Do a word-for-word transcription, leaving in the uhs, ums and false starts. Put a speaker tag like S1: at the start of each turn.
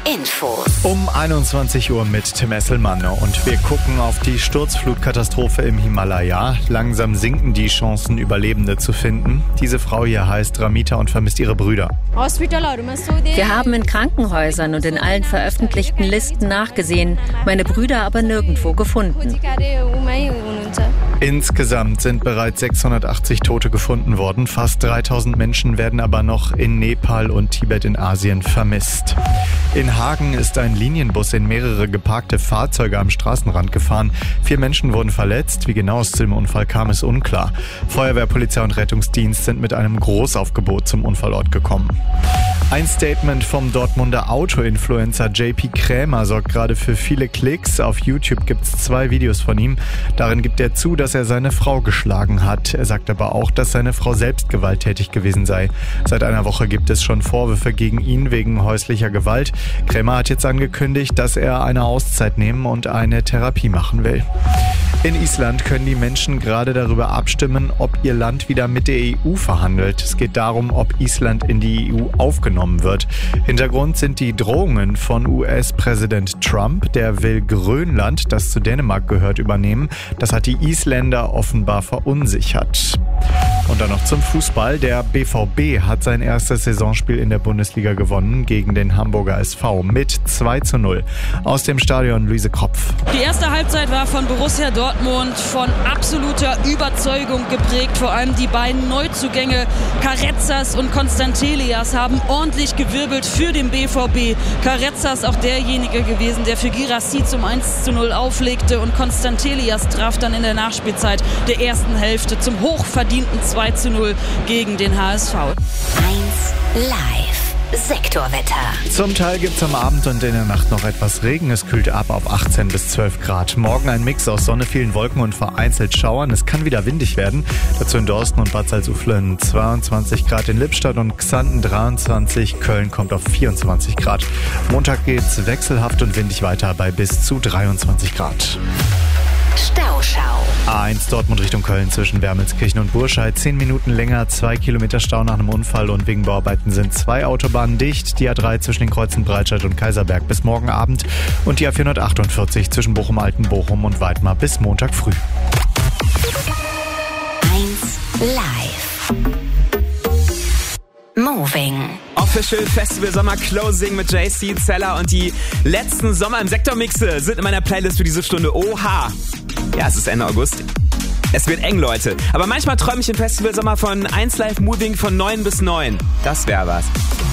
S1: Infos.
S2: Um einundzwanzig Uhr mit Tim Esselmann und wir gucken auf die Sturzflutkatastrophe im Himalaya. Langsam sinken die Chancen, Überlebende zu finden. Diese Frau hier heißt Ramita und vermisst ihre Brüder.
S3: Wir haben in Krankenhäusern und in allen veröffentlichten Listen nachgesehen, meine Brüder aber nirgendwo gefunden.
S2: Insgesamt sind bereits sechshundertachtzig Tote gefunden worden. Fast dreitausend Menschen werden aber noch in Nepal und Tibet in Asien vermisst. In Hagen ist ein Linienbus in mehrere geparkte Fahrzeuge am Straßenrand gefahren. Vier Menschen wurden verletzt. Wie genau es zu dem Unfall kam, ist unklar. Feuerwehr, Polizei und Rettungsdienst sind mit einem Großaufgebot zum Unfallort gekommen. Ein Statement vom Dortmunder Auto-Influencer J P Krämer sorgt gerade für viele Klicks. Auf YouTube gibt es zwei Videos von ihm. Darin gibt er zu, dass er seine Frau geschlagen hat. Er sagt aber auch, dass seine Frau selbst gewalttätig gewesen sei. Seit einer Woche gibt es schon Vorwürfe gegen ihn wegen häuslicher Gewalt. Krämer hat jetzt angekündigt, dass er eine Auszeit nehmen und eine Therapie machen will. In Island können die Menschen gerade darüber abstimmen, ob ihr Land wieder mit der E U verhandelt. Es geht darum, ob Island in die E U aufgenommen wird. Hintergrund sind die Drohungen von U S-Präsident Trump. Der will Grönland, das zu Dänemark gehört, übernehmen. Das hat die Isländer offenbar verunsichert. Und dann noch zum Fußball. Der B V B hat sein erstes Saisonspiel in der Bundesliga gewonnen gegen den Hamburger S V mit zwei zu null. Aus dem Stadion Luise Kropf.
S4: Die erste Halbzeit war von Borussia Dortmund von absoluter Überzeugung geprägt. Vor allem die beiden Neuzugänge Carrezzas und Constantelias haben ordentlich gewirbelt für den B V B. Carrezzas auch derjenige gewesen, der für Guirassy zum eins zu null auflegte und Constantelias traf dann in der Nachspielzeit der ersten Hälfte zum hochverdienten zwei zu null gegen den H S V.
S1: eins Live. Sektorwetter.
S2: Zum Teil gibt es am Abend und in der Nacht noch etwas Regen. Es kühlt ab auf achtzehn bis zwölf Grad. Morgen ein Mix aus Sonne, vielen Wolken und vereinzelt Schauern. Es kann wieder windig werden. Dazu in Dorsten und Bad Salzuflen zweiundzwanzig Grad, in Lippstadt und Xanten dreiundzwanzig. Köln kommt auf vierundzwanzig Grad. Montag geht's wechselhaft und windig weiter bei bis zu dreiundzwanzig Grad.
S1: Stauschau.
S2: A eins Dortmund Richtung Köln zwischen Wermelskirchen und Burscheid. Zehn Minuten länger, zwei Kilometer Stau nach einem Unfall und wegen Bauarbeiten sind zwei Autobahnen dicht. Die A drei zwischen den Kreuzen Breitscheid und Kaiserberg bis morgen Abend und die A vierhundertachtundvierzig zwischen Bochum-Altenbochum und Weidmar bis Montag früh.
S1: eins Live. Moving.
S5: Official Festival Sommer Closing mit J C, Zeller und die letzten Sommer im Sektormixe sind in meiner Playlist für diese Stunde. Oha! Ja, es ist Ende August. Es wird eng, Leute. Aber manchmal träume ich im Festival Sommer von eins Live Moving von neun bis neun. Das wäre was.